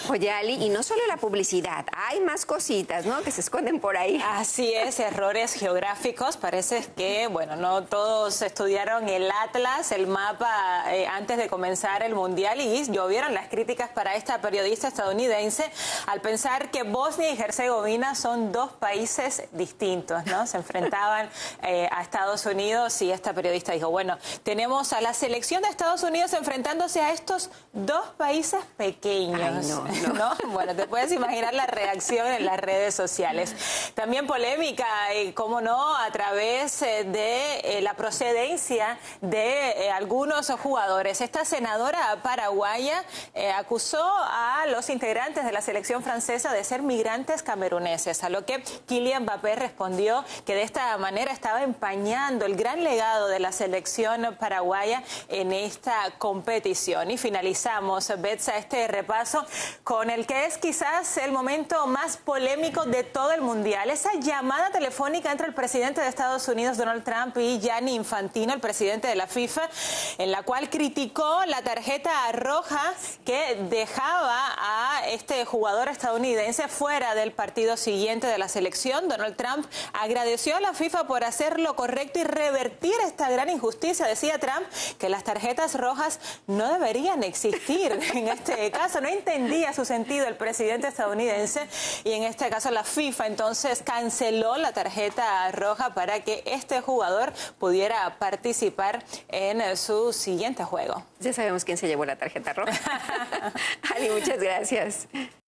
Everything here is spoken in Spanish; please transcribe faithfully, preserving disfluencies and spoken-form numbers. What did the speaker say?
Oye, Ali, y no solo la publicidad, hay más cositas, ¿no?, que se esconden por ahí. Así es, errores geográficos. Parece que, bueno, no todos estudiaron el atlas, el mapa, eh, antes de comenzar el Mundial, y llovieron las críticas para esta periodista estadounidense al pensar que Bosnia y Herzegovina son dos países distintos, ¿no? Se enfrentaban eh, a Estados Unidos y esta periodista dijo, bueno, tenemos a la selección de Estados Unidos enfrentándose a estos dos países pequeños. Ay, no, no. ¿No? Bueno, te puedes imaginar la reacción en las redes sociales. También polémica, eh, cómo no, a través eh, de eh, la procedencia de eh, algunos jugadores. Esta senadora paraguaya eh, acusó a los integrantes de la selección francesa de ser migrantes cameruneses, a lo que Kylian Mbappé respondió que de esta manera estaba empañando el gran legado de la selección paraguaya en esta competición. Y finalizamos, Betsa, este repaso con el que es quizás el momento más polémico de todo el Mundial. Esa llamada telefónica entre el presidente de Estados Unidos, Donald Trump, y Gianni Infantino, el presidente de la FIFA, en la cual criticó la tarjeta roja que dejaba a este jugador estadounidense fuera del partido siguiente de la selección. Donald Trump agradeció a la FIFA por hacer lo correcto y revertir esta gran injusticia. Decía Trump que las tarjetas rojas no deberían existir en este caso. No entendía su sentido el presidente estadounidense, y en este caso la FIFA entonces canceló la tarjeta roja para que este jugador pudiera participar en su siguiente juego. Ya sabemos quién se llevó la tarjeta roja. Ali, muchas gracias.